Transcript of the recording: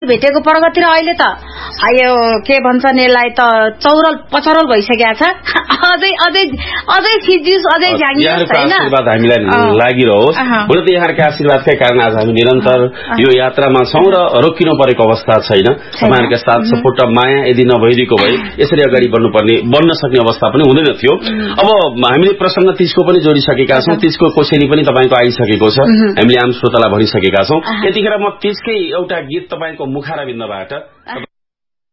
भेटेको प्रगति र अहिले त यो के भन्छन् यसलाई त चौरल पचरल भइसकेको छ। अझै सिद्धियोस्, अझै जागियोस् हैन। आशीर्वाद हामीलाई लागिरहोस्। हुन त यहाँहरुको आशीर्वादकै कारण आज हामी निरन्तर यो यात्रामा छौं र रोकिनु परेको अवस्था छैन। तपाईहरुको साथ सपोर्ट र माया यदि नभइदिएको भए यसरी अगाडि बढ्न सक्ने अवस्था पनि हुँदैन थियो। अब हामीले प्रसंग 30 को पनि जोडिसकेका छौं। 30 को कोसेली पनि तपाईको आइसकेको छ। हामीले आम श्रोतालाई भनिसकेका छौं। यतिखेर म 30 कै एउटा गीत तपाईको मुखारविन्दबाट